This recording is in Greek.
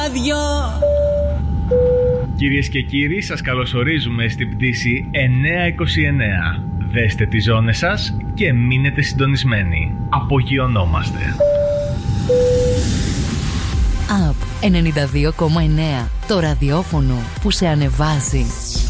Κυρίες και κύριοι, σας καλωσορίζουμε στην πτήση 929. Δέστε τις ζώνες σας και μείνετε συντονισμένοι. Απογειωνόμαστε. ΑΠ 92,9. Το ραδιόφωνο που σε ανεβάζει.